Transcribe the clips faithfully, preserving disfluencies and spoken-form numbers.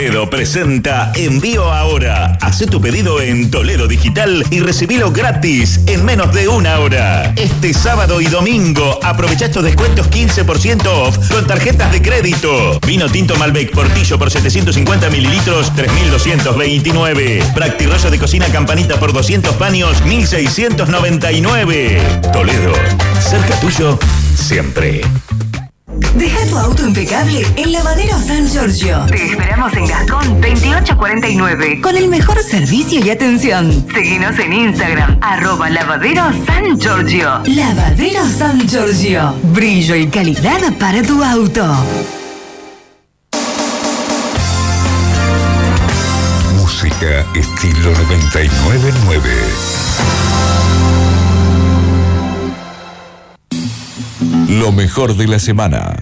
Toledo presenta Envío Ahora. Hacé tu pedido en Toledo Digital y recibilo gratis en menos de una hora. Este sábado y domingo aprovecha estos descuentos quince por ciento off con tarjetas de crédito. Vino tinto Malbec Portillo por setecientos cincuenta mililitros, tres mil doscientos veintinueve. Practi rollo de cocina Campanita por doscientos paños, mil seiscientos noventa y nueve. Toledo, cerca tuyo siempre. Deja tu auto impecable en Lavadero San Giorgio. Te esperamos en Gascón veintiocho cuarenta y nueve. Con el mejor servicio y atención. Seguinos en Instagram, arroba Lavadero San Giorgio. Lavadero San Giorgio. Brillo y calidad para tu auto. Música estilo noventa y nueve nueve. Lo mejor de la semana.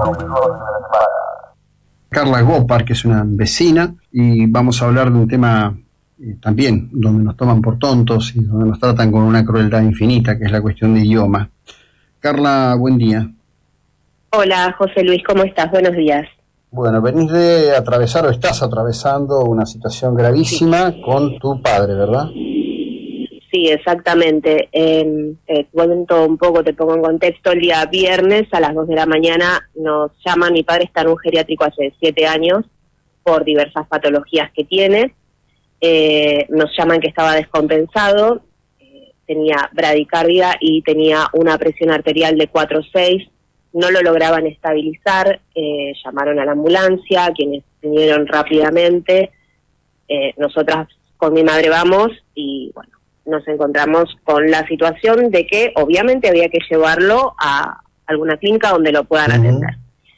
Carla Gopar, que es una vecina, y vamos a hablar de un tema eh, también donde nos toman por tontos y donde nos tratan con una crueldad infinita, que es la cuestión de idioma. Carla, buen día. Hola, José Luis, ¿cómo estás? Buenos días. Bueno, venís de atravesar o estás atravesando una situación gravísima sí. con tu padre, ¿verdad? Sí, exactamente. Eh, eh, cuento un poco, te pongo en contexto. El día viernes a las dos de la mañana nos llaman, mi padre está en un geriátrico hace siete años por diversas patologías que tiene. Eh, nos llaman que estaba descompensado, eh, tenía bradicardia y tenía una presión arterial de cuatro seis. No lo lograban estabilizar, eh, llamaron a la ambulancia, quienes vinieron rápidamente. Eh, nosotras con mi madre vamos y bueno, nos encontramos con la situación de que obviamente había que llevarlo a alguna clínica donde lo puedan uh-huh. atender.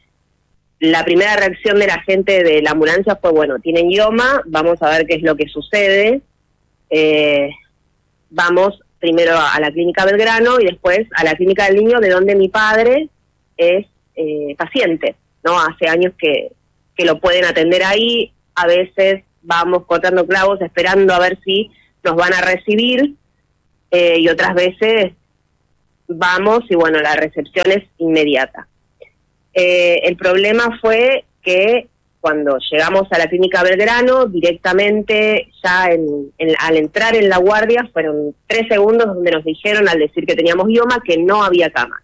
La primera reacción de la gente de la ambulancia fue, bueno, tienen idioma, vamos a ver qué es lo que sucede. Eh, vamos primero a la clínica Belgrano y después a la clínica del niño, de donde mi padre es eh, paciente, ¿no? Hace años que, que lo pueden atender ahí, a veces vamos cortando clavos esperando a ver si nos van a recibir, eh, y otras veces vamos y bueno, la recepción es inmediata. Eh, el problema fue que cuando llegamos a la clínica Belgrano, directamente ya en, en, al entrar en la guardia, fueron tres segundos donde nos dijeron, al decir que teníamos idioma, que no había cama.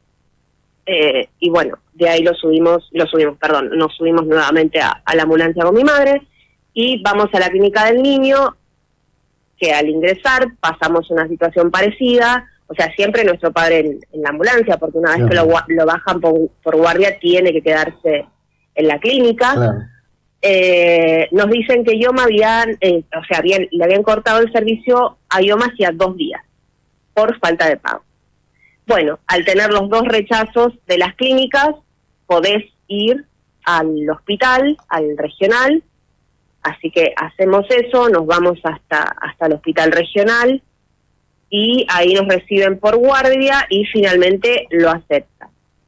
Eh, y bueno, de ahí lo subimos, lo subimos, perdón, nos subimos nuevamente a, a la ambulancia con mi madre y vamos a la clínica del niño, que al ingresar pasamos una situación parecida, o sea, siempre nuestro padre en, en la ambulancia, porque una vez claro. que lo, lo bajan por, por guardia tiene que quedarse en la clínica. Claro. Eh, nos dicen que Ioma habían, eh, o sea, habían, le habían cortado el servicio a Ioma hacía dos días, por falta de pago. Bueno, al tener los dos rechazos de las clínicas, podés ir al hospital, al regional. Así que hacemos eso, nos vamos hasta hasta el hospital regional y ahí nos reciben por guardia y finalmente lo aceptan.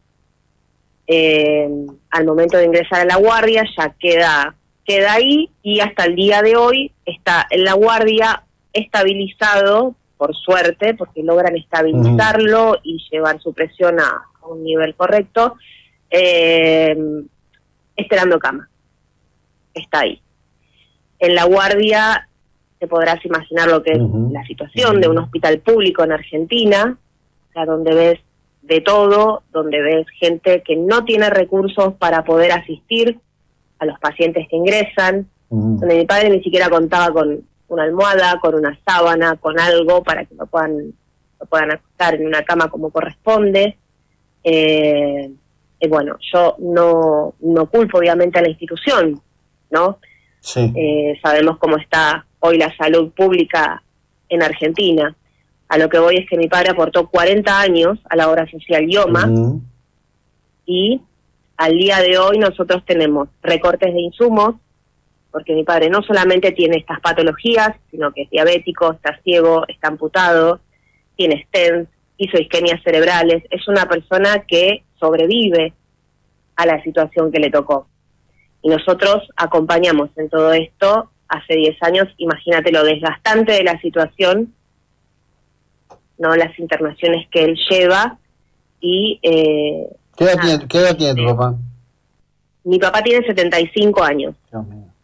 Eh, al momento de ingresar a la guardia ya queda queda ahí y hasta el día de hoy está en la guardia estabilizado, por suerte, porque logran estabilizarlo uh-huh. y llevar su presión a, a un nivel correcto, eh, esperando cama. Está ahí. En la guardia te podrás imaginar lo que es uh-huh. la situación uh-huh. de un hospital público en Argentina, o sea, donde ves de todo, donde ves gente que no tiene recursos para poder asistir a los pacientes que ingresan, uh-huh. donde mi padre ni siquiera contaba con una almohada, con una sábana, con algo para que lo puedan, lo puedan acostar en una cama como corresponde. Eh, y bueno, yo no, no culpo obviamente a la institución, ¿no? Sí. Eh, sabemos cómo está hoy la salud pública en Argentina. A lo que voy es que mi padre aportó cuarenta años a la obra social Ioma uh-huh. y al día de hoy nosotros tenemos recortes de insumos, porque mi padre no solamente tiene estas patologías, sino que es diabético, está ciego, está amputado, tiene stents, hizo isquemias cerebrales, es una persona que sobrevive a la situación que le tocó. Y nosotros acompañamos en todo esto hace diez años, imagínate lo desgastante de la situación, no las internaciones que él lleva, y... Eh, ¿Qué edad, tiene, ¿Qué edad tiene tu papá? Mi papá tiene setenta y cinco años. Dios mío.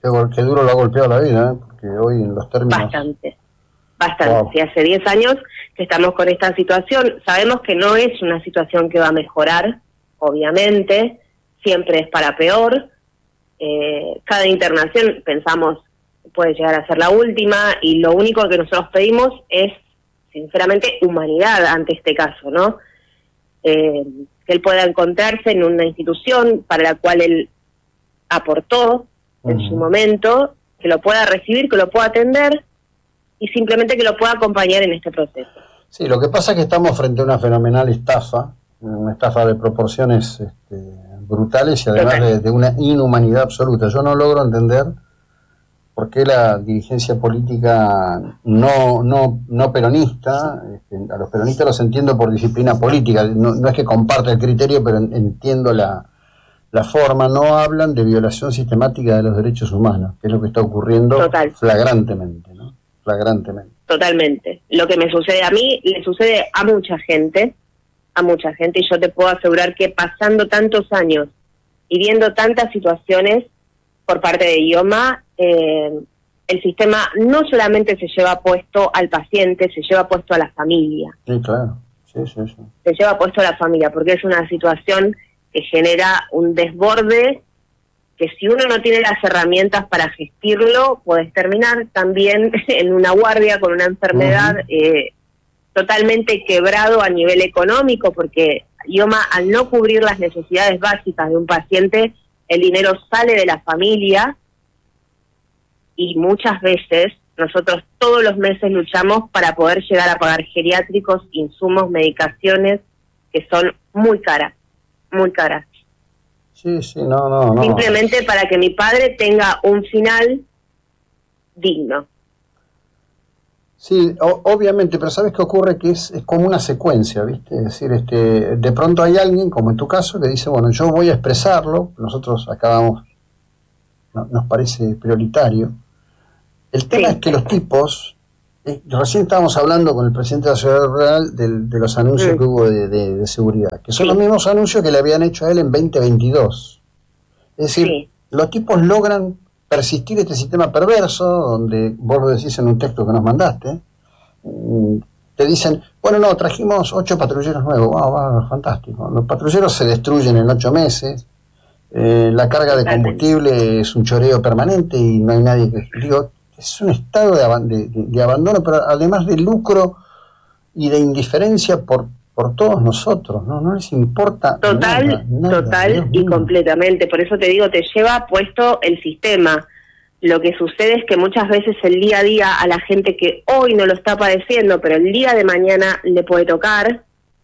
qué, qué duro lo ha golpeado la vida, ¿eh? Porque hoy en los términos... Bastante, bastante. Wow. Si hace diez años que estamos con esta situación, sabemos que no es una situación que va a mejorar, obviamente, siempre es para peor. Eh, cada internación, pensamos, puede llegar a ser la última, y lo único que nosotros pedimos es, sinceramente, humanidad ante este caso, ¿no? Eh, que él pueda encontrarse en una institución para la cual él aportó en uh-huh. su momento, que lo pueda recibir, que lo pueda atender y simplemente que lo pueda acompañar en este proceso. Sí, lo que pasa es que estamos frente a una fenomenal estafa, una estafa de proporciones este, brutales y además de, de una inhumanidad absoluta. Yo no logro entender por qué la dirigencia política no no no peronista, este, a los peronistas los entiendo por disciplina política, no, no es que comparte el criterio, pero entiendo la, la forma, no hablan de violación sistemática de los derechos humanos, que es lo que está ocurriendo Total. flagrantemente, ¿no? Flagrantemente. Totalmente. Lo que me sucede a mí, le sucede a mucha gente, a mucha gente, y yo te puedo asegurar que pasando tantos años y viendo tantas situaciones por parte de IOMA, eh, el sistema no solamente se lleva puesto al paciente, se lleva puesto a la familia. Sí, claro. Sí, sí, sí. Se lleva puesto a la familia, porque es una situación que genera un desborde que si uno no tiene las herramientas para gestirlo, puedes terminar también en una guardia con una enfermedad uh-huh. eh, totalmente quebrado a nivel económico, porque IOMA, al no cubrir las necesidades básicas de un paciente, el dinero sale de la familia, y muchas veces nosotros todos los meses luchamos para poder llegar a pagar geriátricos, insumos, medicaciones, que son muy caras, muy caras. Sí, sí, no, no, no. Simplemente para que mi padre tenga un final digno. Sí, o, obviamente, pero ¿sabes qué ocurre? Que es, es como una secuencia, ¿viste? Es decir, este, de pronto hay alguien, como en tu caso, que dice, bueno, yo voy a expresarlo, nosotros acá vamos, no, nos parece prioritario. El tema sí. es que los tipos, eh, recién estábamos hablando con el presidente de la Ciudad Real de, de los anuncios mm. que hubo de, de, de seguridad, que son sí. los mismos anuncios que le habían hecho a él en veinte veintidós. Es decir, sí. los tipos logran persistir este sistema perverso, donde vos lo decís en un texto que nos mandaste, te dicen, bueno, no, trajimos ocho patrulleros nuevos, wow, wow, fantástico. Los patrulleros se destruyen en ocho meses, eh, la carga de combustible es un choreo permanente y no hay nadie que... Digo, es un estado de, ab- de, de, de abandono, pero además de lucro y de indiferencia por por todos nosotros, no no les importa total nada, nada, total y completamente. Por eso te digo, te lleva puesto el sistema. Lo que sucede es que muchas veces el día a día a la gente que hoy no lo está padeciendo, pero el día de mañana le puede tocar,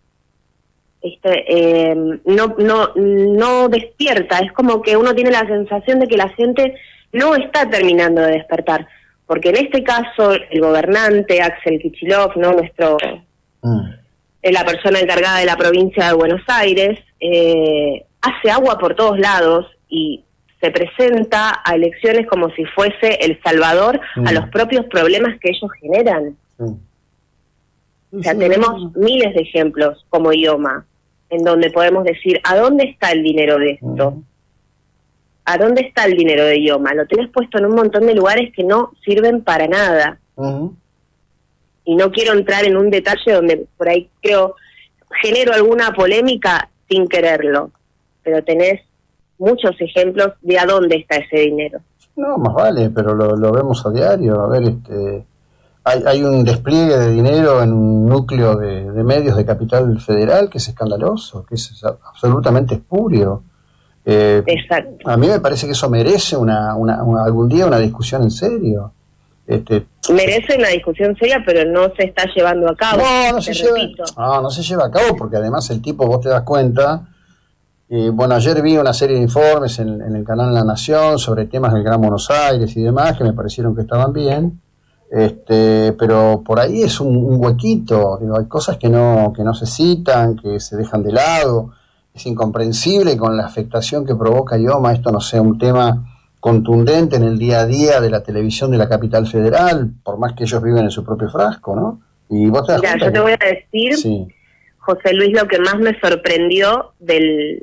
este eh, no no no despierta. Es como que uno tiene la sensación de que la gente no está terminando de despertar. Porque en este caso, el gobernante, Axel Kicillof, ¿no? Nuestro, mm. la persona encargada de la provincia de Buenos Aires, eh, hace agua por todos lados y se presenta a elecciones como si fuese el salvador mm. a los propios problemas que ellos generan. Mm. O sea, sí, tenemos sí. miles de ejemplos como IOMA, en donde podemos decir, ¿a dónde está el dinero de esto? Mm. ¿A dónde está el dinero de IOMA? Lo tenés puesto en un montón de lugares que no sirven para nada. Uh-huh. Y no quiero entrar en un detalle donde por ahí creo, genero alguna polémica sin quererlo, pero tenés muchos ejemplos de a dónde está ese dinero. No, más vale, pero lo, lo vemos a diario. A ver, este, hay, hay un despliegue de dinero en un núcleo de, de medios de Capital Federal que es escandaloso, que es absolutamente espurio. Eh, Exacto. A mí me parece que eso merece una, una, una algún día una discusión en serio. Este, merece una discusión seria, pero no se está llevando a cabo. No, no se lleva, no, no se lleva a cabo porque además el tipo, vos te das cuenta. Eh, bueno, ayer vi una serie de informes en, en el canal La Nación sobre temas del Gran Buenos Aires y demás que me parecieron que estaban bien. Este, pero por ahí es un, un huequito. Digo, hay cosas que no que no se citan, que se dejan de lado. Es incomprensible con la afectación que provoca IOMA, esto no sea un tema contundente en el día a día de la televisión de la capital federal, por más que ellos viven en su propio frasco, ¿no? Y vos te das Mira, yo que... te voy a decir, sí. José Luis, lo que más me sorprendió del,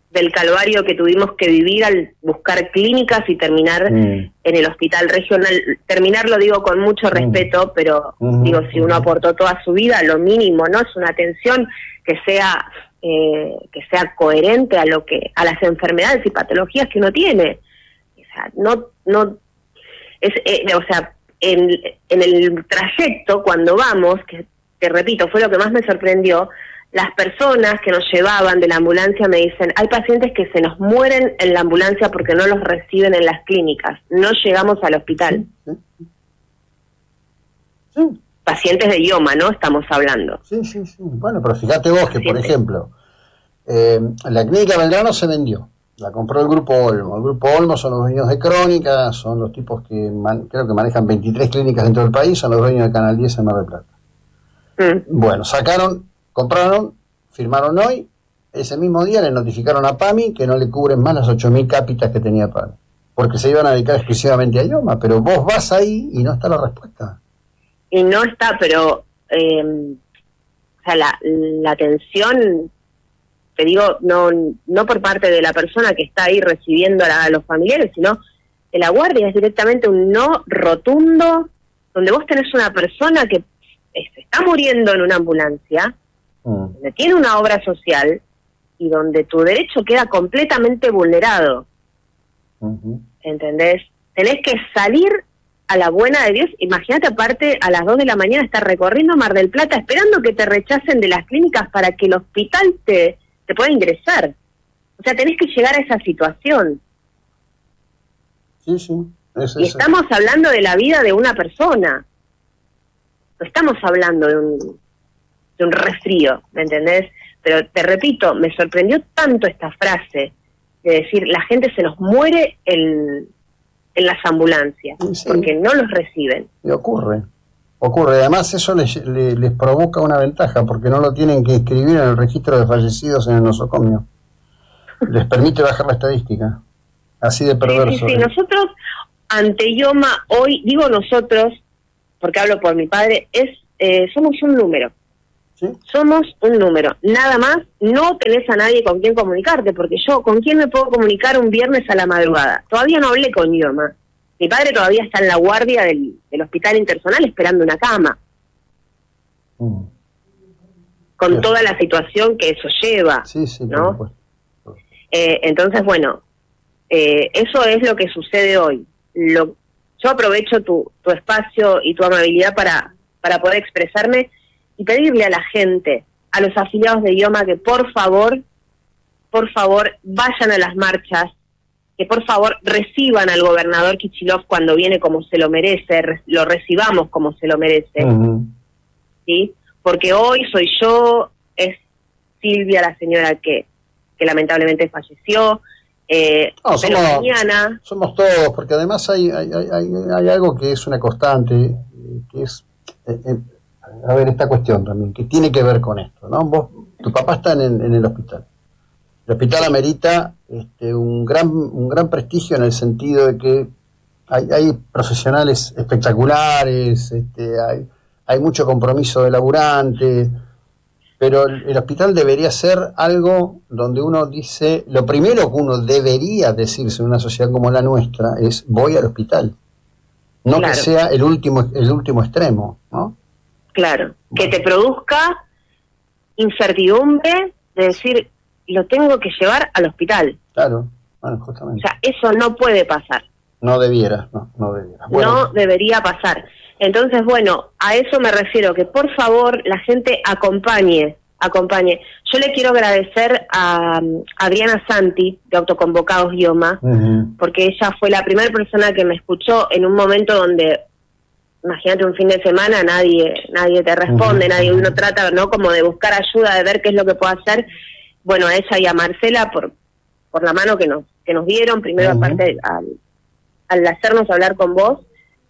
del calvario que tuvimos que vivir al buscar clínicas y terminar mm. en el hospital regional. Terminar lo digo con mucho mm. respeto, pero mm. digo, si uno aportó toda su vida, lo mínimo, ¿no? Es una atención que sea eh, que sea coherente a lo que a las enfermedades y patologías que uno tiene. O sea, no no es eh, o sea, en, en el trayecto cuando vamos, que te repito, fue lo que más me sorprendió. Las personas que nos llevaban de la ambulancia me dicen, hay pacientes que se nos mueren en la ambulancia porque no los reciben en las clínicas, no llegamos al hospital. Sí, sí. Sí. Pacientes de IOMA, ¿no? Estamos hablando. Sí, sí, sí. Bueno, pero fíjate vos que, por ejemplo, eh, la clínica Belgrano se vendió, la compró el Grupo Olmo. El Grupo Olmo son los dueños de Crónica, son los tipos que man, creo que manejan veintitrés clínicas dentro del país, son los dueños de Canal diez en Mar del Plata. Mm. Bueno, sacaron... Compraron, firmaron hoy, ese mismo día le notificaron a PAMI que no le cubren más las ocho mil cápitas que tenía PAMI, porque se iban a dedicar exclusivamente a IOMA, pero vos vas ahí y no está la respuesta. Y no está, pero eh, o sea, la, la atención, te digo, no no por parte de la persona que está ahí recibiendo a, la, a los familiares, sino de la guardia, es directamente un no rotundo, donde vos tenés una persona que se está muriendo en una ambulancia, donde tiene una obra social y donde tu derecho queda completamente vulnerado. Uh-huh. ¿Entendés? Tenés que salir a la buena de Dios. Imagínate, aparte, a las dos de la mañana estar recorriendo Mar del Plata esperando que te rechacen de las clínicas para que el hospital te, te pueda ingresar. O sea, tenés que llegar a esa situación. Sí, sí. Es, y es, estamos es. hablando de la vida de una persona. No estamos hablando de un... de un resfrío, ¿me entendés? Pero te repito, me sorprendió tanto esta frase de decir, la gente se nos muere en, en las ambulancias, sí, porque no los reciben. Y ocurre, ocurre. Además eso les, les, les provoca una ventaja, porque no lo tienen que escribir en el registro de fallecidos en el nosocomio. Les permite bajar la estadística. Así de perverso. Sí, sí, sí. Nosotros, ante IOMA, hoy, digo nosotros, porque hablo por mi padre, es eh, somos un número. ¿Sí? Somos un número, nada más. No tenés a nadie con quien comunicarte, porque yo, ¿con quién me puedo comunicar un viernes a la madrugada? Todavía no hablé con IOMA. Mi padre todavía está en la guardia del, del hospital intersonal esperando una cama. Mm. Con sí. toda la situación que eso lleva, sí, sí, ¿no? Por por eh, entonces, bueno, eh, eso es lo que sucede hoy. Lo, yo aprovecho tu, tu espacio y tu amabilidad para, para poder expresarme y pedirle a la gente, a los afiliados de IOMA, que por favor, por favor, vayan a las marchas, que por favor reciban al gobernador Kicillof cuando viene como se lo merece, re- lo recibamos como se lo merece, uh-huh. ¿sí? Porque hoy soy yo, es Silvia, la señora que, que lamentablemente falleció, eh, no, somos, mañana... somos todos, porque además hay, hay, hay, hay algo que es una constante, que es... Eh, eh, a ver, esta cuestión también, que tiene que ver con esto, ¿no? Vos, tu papá está en el, en el hospital. El hospital amerita este, un gran un gran prestigio en el sentido de que hay, hay profesionales espectaculares, este, hay, hay mucho compromiso de laburante, pero el, el hospital debería ser algo donde uno dice, lo primero que uno debería decirse en una sociedad como la nuestra es, voy al hospital. No claro. que sea el último, el último extremo, ¿no? Claro, que te produzca incertidumbre de decir, lo tengo que llevar al hospital. Claro, bueno, justamente. O sea, eso no puede pasar. No debiera, no, no debiera. Bueno, no debería pasar. Entonces, bueno, a eso me refiero, que por favor la gente acompañe, acompañe. Yo le quiero agradecer a, a Adriana Santi, de Autoconvocados IOMA, uh-huh. porque ella fue la primera persona que me escuchó en un momento donde... Imagínate un fin de semana, nadie nadie te responde, uh-huh. nadie, uno trata, ¿no? Como de buscar ayuda, de ver qué es lo que puede hacer. Bueno, a ella y a Marcela por por la mano que nos que nos dieron, primero uh-huh. aparte al, al hacernos hablar con vos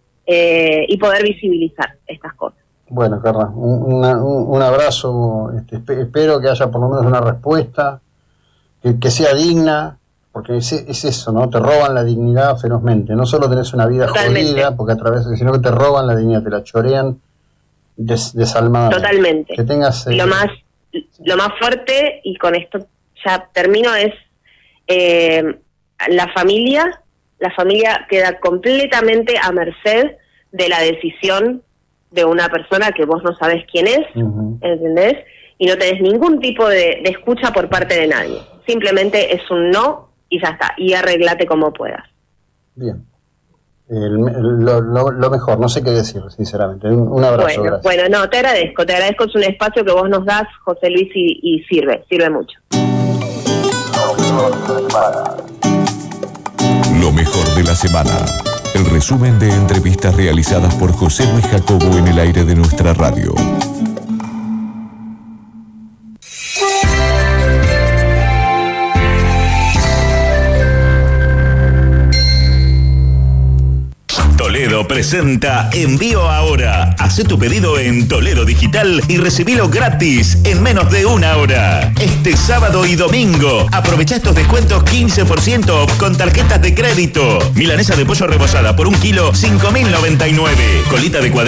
eh, y poder visibilizar estas cosas. Bueno, Carla, un, una, un, un abrazo, este, espero que haya por lo menos una respuesta, que, que sea digna, porque es, es eso, ¿no? Te roban la dignidad ferozmente. No solo tenés una vida Totalmente. jodida, porque a través de, sino que te roban la dignidad, te la chorean des, desalmadamente. Totalmente. Que tengas, eh, lo más, lo más fuerte, y con esto ya termino, es eh, la familia, la familia queda completamente a merced de la decisión de una persona que vos no sabés quién es, uh-huh. ¿entendés? Y no tenés ningún tipo de, de escucha por parte de nadie. Simplemente es un no y ya está, y arreglate como puedas. Bien. El, lo, lo, lo mejor, no sé qué decir, sinceramente. Un, un abrazo, bueno, gracias. Bueno, no, te agradezco, te agradezco, es un espacio que vos nos das, José Luis, y, y sirve, sirve mucho. Lo mejor de la semana. El resumen de entrevistas realizadas por José Luis Jacobo en el aire de nuestra radio. Toledo presenta Envío Ahora. Hacé tu pedido en Toledo Digital y recibilo gratis en menos de una hora. Este sábado y domingo aprovecha estos descuentos quince por ciento con tarjetas de crédito. Milanesa de pollo rebozada por un kilo, cinco mil noventa y nueve. Colita de cuadril